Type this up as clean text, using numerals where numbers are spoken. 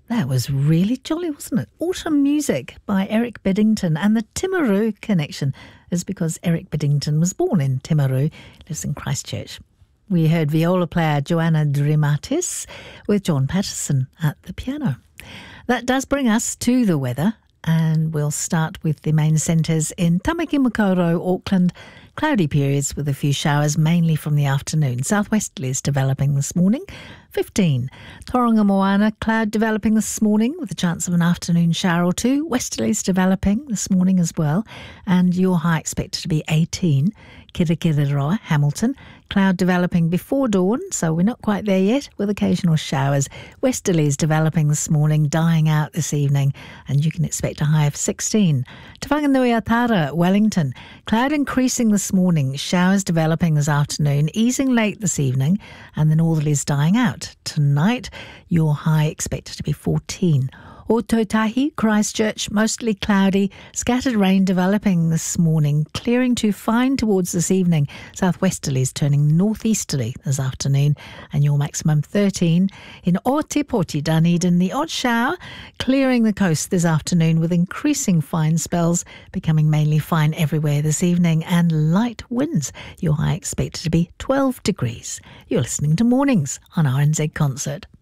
That was really jolly, wasn't it? Autumn Music by Eric Biddington, and the Timaru connection is because Eric Biddington was born in Timaru, lives in Christchurch. We heard viola player Joanna Dramatis with John Patterson at the piano. That does bring us to the weather, and we'll start with the main centres in Tamaki Makaurau, Auckland. Cloudy periods with a few showers, mainly from the afternoon. Southwesterlies developing this morning, 15. Tauranga Moana, cloud developing this morning with a chance of an afternoon shower or two. Westerlies developing this morning as well, and your high expected to be 18. Kirikiriroa, Hamilton, cloud developing before dawn, so we're not quite there yet, with occasional showers. Westerlies developing this morning, dying out this evening, and you can expect a high of 16. Te Whanganui-a-Tara, Wellington, cloud increasing this morning, showers developing this afternoon, easing late this evening, and the northerlies dying out. Tonight, your high expected to be 14. Ōtautahi, Christchurch, mostly cloudy, scattered rain developing this morning, clearing to fine towards this evening. Southwesterlies turning northeasterly this afternoon, and your maximum 13. In Ōtepoti, Dunedin, the odd shower clearing the coast this afternoon with increasing fine spells, becoming mainly fine everywhere this evening, and light winds. Your high expected to be 12 degrees. You're listening to Mornings on RNZ Concert.